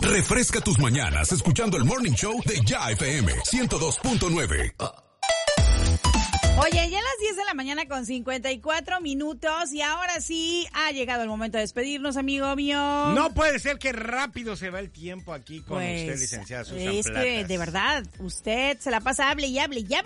Refresca tus mañanas escuchando el Morning Show de Ya FM 102.9. Oye, ya a las 10 de la mañana con 54 minutos y ahora sí ha llegado el momento de despedirnos, amigo mío. No puede ser que rápido se va el tiempo aquí con usted, licenciada Susan Es Platas. que, de verdad, usted se la pasa, hable y hable y hable.